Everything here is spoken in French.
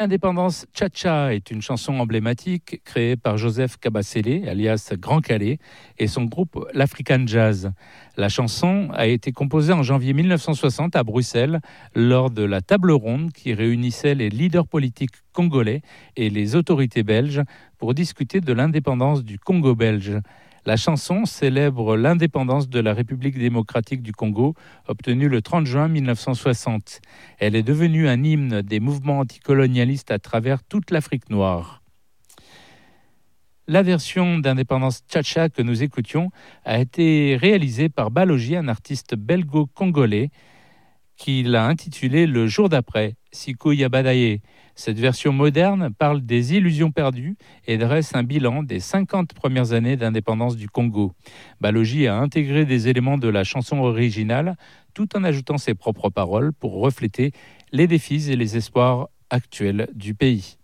Indépendance Cha-Cha est une chanson emblématique créée par Joseph Kabasele, alias Grand Calais, et son groupe l'African Jazz. La chanson a été composée en janvier 1960 à Bruxelles lors de la table ronde qui réunissait les leaders politiques congolais et les autorités belges pour discuter de l'indépendance du Congo belge. La chanson célèbre l'indépendance de la République démocratique du Congo, obtenue le 30 juin 1960. Elle est devenue un hymne des mouvements anticolonialistes à travers toute l'Afrique noire. La version d'Indépendance Cha-Cha que nous écoutions a été réalisée par Balogi, un artiste belgo-congolais, qui l'a intitulée Le jour d'après, Siku Yabadaye. Cette version moderne parle des illusions perdues et dresse un bilan des 50 premières années d'indépendance du Congo. Balogi a intégré des éléments de la chanson originale tout en ajoutant ses propres paroles pour refléter les défis et les espoirs actuels du pays.